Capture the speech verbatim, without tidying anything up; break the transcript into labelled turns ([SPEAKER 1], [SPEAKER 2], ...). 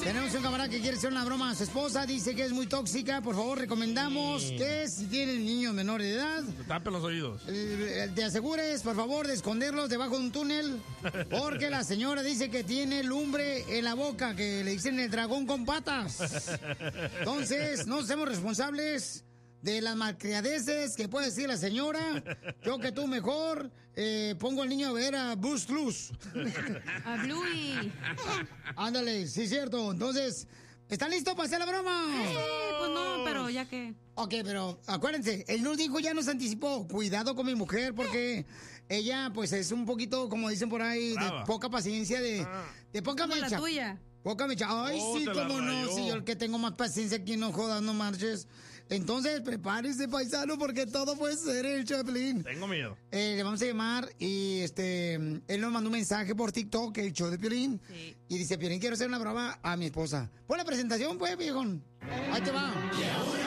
[SPEAKER 1] Tenemos un camarada que quiere hacer una broma a su esposa. Dice que es muy tóxica. Por favor, recomendamos sí. que si tienen niños menores de edad,
[SPEAKER 2] te tapen los oídos.
[SPEAKER 1] Eh, te asegures, por favor, de esconderlos debajo de un túnel. Porque la señora dice que tiene lumbre en la boca, que le dicen el dragón con patas. Entonces, no seamos responsables de las malcriadeces que puede decir la señora. Yo que tú mejor eh, pongo al niño a ver a Bruce Cruz.
[SPEAKER 3] A Bluey.
[SPEAKER 1] Ándale, sí es cierto. Entonces, ¿están listos para hacer la broma?
[SPEAKER 3] Sí, pues no, pero ya que...
[SPEAKER 1] Ok, pero acuérdense, él nos dijo, ya nos anticipó, cuidado con mi mujer porque ella pues es un poquito, como dicen por ahí, Brava. de poca paciencia, de, ah. de poca
[SPEAKER 3] como
[SPEAKER 1] mecha.
[SPEAKER 3] la tuya.
[SPEAKER 1] Poca mecha. Ay, oh, sí, cómo no, si yo el que tengo más paciencia aquí, no jodas, no marches. Entonces, prepárese, paisano, porque todo puede ser el Chaplin.
[SPEAKER 2] Tengo miedo.
[SPEAKER 1] Eh, le vamos a llamar y este él nos mandó un mensaje por TikTok, el show de Piolín. Sí. Y dice, Piolín, quiero hacer una broma a mi esposa. Pon la presentación, pues, viejón. Ahí te va.